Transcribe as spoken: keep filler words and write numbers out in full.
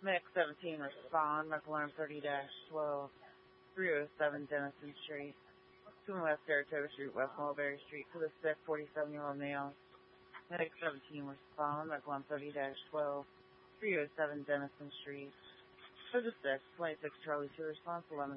Mix seventeen respond, medical alarm thirty dash twelve, three oh seven Denison Street. two West Saratoga Street, West Mulberry Street, to the sick forty-seven-year-old male. Medic seventeen respond, medical alarm thirty dash twelve, three oh seven Denison Street. To the sick, twenty-six Charlie two response, eleven